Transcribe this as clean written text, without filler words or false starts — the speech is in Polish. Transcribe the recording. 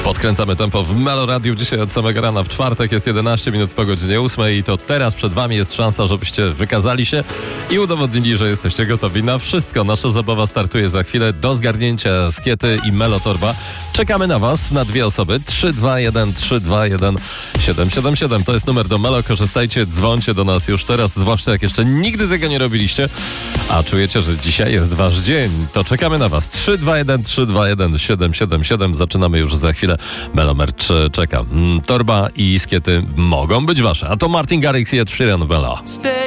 Podkręcamy tempo w Melo Radiu dzisiaj od samego rana. W czwartek jest 11 minut po godzinie 8 i to teraz przed wami jest szansa, żebyście wykazali się i udowodnili, że jesteście gotowi na wszystko. Nasza zabawa startuje za chwilę. Do zgarnięcia Skiety i Melo Torba. Czekamy na was, na dwie osoby. 321 321 777. To jest numer do Melo. Korzystajcie, dzwońcie do nas już teraz, zwłaszcza jak jeszcze nigdy tego nie robiliście, a czujecie, że dzisiaj jest wasz dzień. To czekamy na was. 321 321 777. Zaczynamy już za chwilę. Melo Merch czeka. Torba i Skiety mogą być wasze. A to Martin Garrix i Ed Sheeran. Melo.